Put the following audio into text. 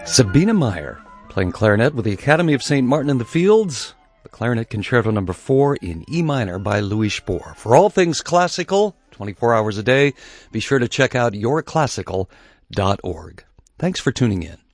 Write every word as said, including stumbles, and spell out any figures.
Sabina Meyer, playing clarinet with the Academy of Saint Martin in the Fields, the Clarinet Concerto number four in E minor by Louis Spohr. For all things classical, twenty-four hours a day, be sure to check out your classical dot org. Thanks for tuning in.